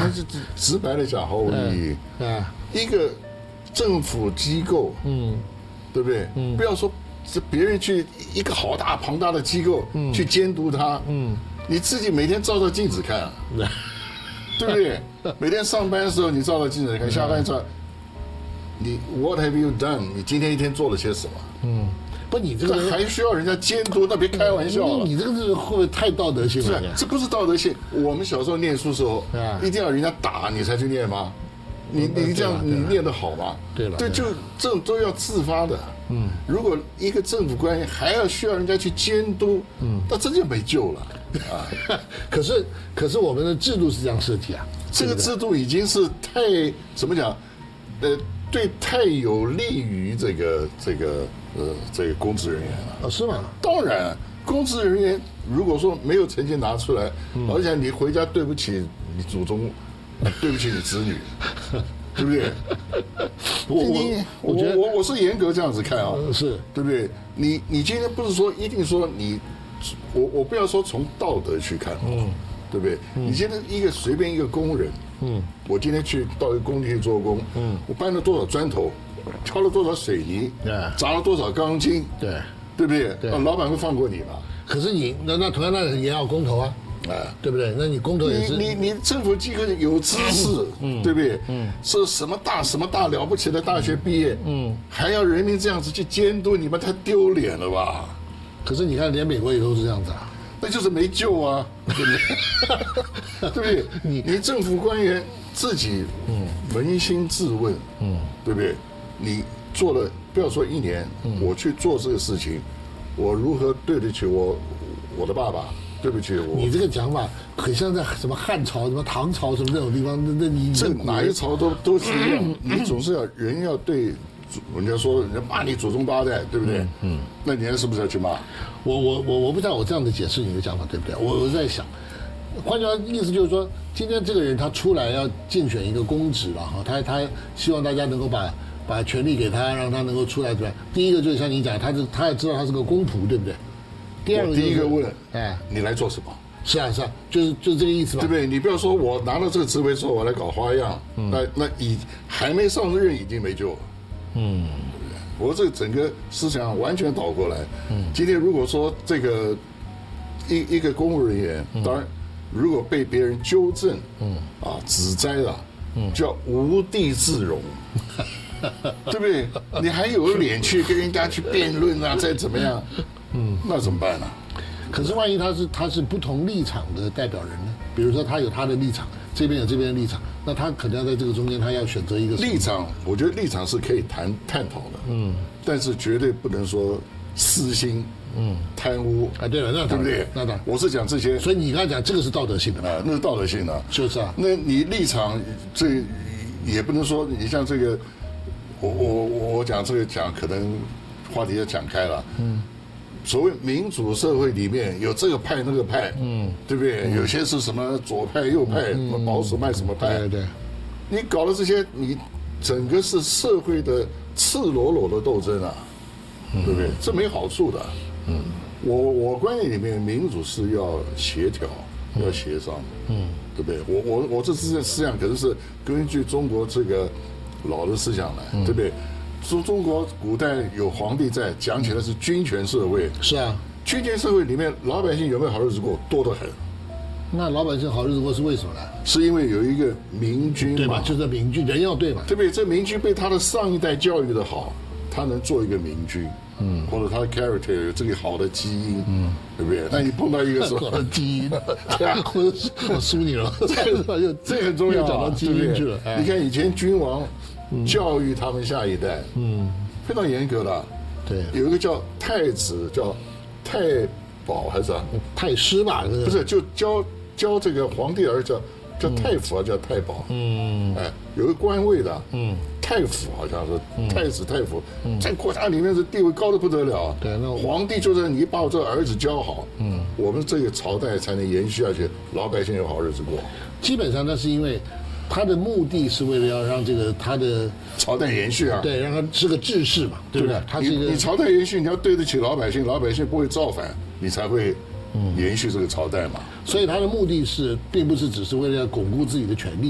们是直白的讲毫无意义。一个政府机构，对不对？不要说是别人去一个好大庞大的机构去监督他，你自己每天照镜子看，对不对？每天上班的时候你照镜子看，下班照，你 What have you done？ 你今天一天做了些什么？ 不，你这个还需要人家监督？那别开玩笑了。 你这个是会不会太道德性了？ 这不是道德性。我们小时候念书时候，一定要人家打你才去念吗？你这样你念得好吗？ 对了， 对，就这种都要自发的。如果一个政府官员还要需要人家去监督，那真就没救了啊！ 可是我们的制度是这样设计啊， 这个制度已经是太怎么讲？对，太有利于这个公职人员了。 是吗？ 当然，公职人员如果说没有成绩拿出来，而且你回家对不起你祖宗，对不起你子女，对不对？我是严格这样子看啊， 是对不对？你今天不是说一定说你，我不要说从道德去看，对不对？你今天随便一个工人，我今天到一个工地去做工，我搬了多少砖头，敲了多少水泥，砸了多少钢筋，对不对？老板会放过你吗？ 可是你那同样也要公投啊。对不对？那你公投也是你政府机构有知识，对不对？是什么大了不起的大学毕业，还要人民这样子去监督你们，太丢脸了吧？ 可是你看，连美国也都是这样子啊， 那就是没救啊，对不对？对不对？你政府官员自己扪心自问，对不对？你做了不要说1年，我去做这个事情，我如何对得起我的爸爸？对不起， 你这个讲法很像在什么汉朝、什么唐朝什么这种地方，那你这哪一朝都是一样，你总是要对，人家说人家骂你祖宗八代，对不对？那你是不是要去骂？ 我不知道我这样的解释你的讲法对不对？我在想，换句话意思就是说，今天这个人他出来要竞选一个公职了哈，他希望大家能够把权力给他，让他能够出来对吧？第一个就是像你讲，他也知道他是个公仆，对不对？ 第一个问，你来做什么？ 是啊，就是这个意思嘛， 对不对？你不要说我拿了这个职位之后我来搞花样，那还没上任已经没救了，对不对？我这个整个思想完全倒过来。今天如果说这个一个公务人员，当然如果被别人纠正，指摘了，叫无地自容。对不对？你还有脸去跟人家去辩论啊？再怎么样？那怎么办呢？ 可是万一他是不同立场的代表人呢？比如说他有他的立场，这边有这边的立场，那他可能要在这个中间，他要选择一个立场。我觉得立场是可以探讨的，但是绝对不能说私心，贪污啊。对了，那对不对？ 那当然， 我是讲这些。 所以你刚才讲这个是道德性的啊，那是道德性的， 就是啊。 那你立场这也不能说你像这个，我讲这个讲可能话题要讲开了，所谓民主社会里面有这个派那个派，对不对？有些是什么左派右派，什么保守派什么派， 对。 你搞的这些，你整个是社会的赤裸裸的斗争啊，对不对？这没好处的。我观念里面，民主是要协调，要协商，对不对？我这思想可能是根据中国这个老的思想来，对不对？中国古代有皇帝在，讲起来是君权社会。 是啊， 君权社会里面，老百姓有没有好日子过？多得很。 那老百姓好日子过是为什么呢？ 是因为有一个明君嘛， 对吧？就是明君，人要对嘛， 对不对？这明君被他的上一代教育的好，他能做一个明君，或者他的 character 有这个好的基因，对不对？那你碰到一个什么好的基因，对啊，我输你了， 这很重要， 讲到基因去了。 你看以前君王教育他们下一代，非常严格的。 对， 有一个叫太子，叫太保还是太师吧？ 不是，就教这个皇帝儿叫太傅啊，叫太保。有个官位的，太傅好像是太子太傅，在国家里面是地位高的不得了。 对，那皇帝就是你把我这个儿子教好，我们这个朝代才能延续下去，老百姓有好日子过。 基本上那是因为他的目的是为了要让这个他的朝代延续啊， 对，让他是个治世嘛，对不对？他是一个你朝代延续，你要对得起老百姓，老百姓不会造反，你才会延续这个朝代嘛。 所以他的目的是，并不是只是为了要巩固自己的权利。